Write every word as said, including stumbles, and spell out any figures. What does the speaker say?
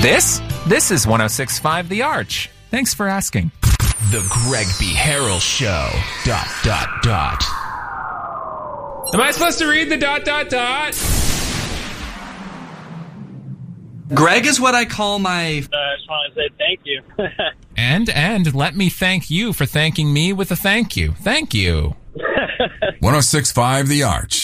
This? This is one oh six point five The Arch. Thanks for asking. The Greg B. Harrell Show. Dot, dot, dot. Am I supposed to read the dot, dot, dot? Greg is what I call my... I uh, just want to say thank you. And, and let me thank you for thanking me with a thank you. Thank you. one oh six point five The Arch.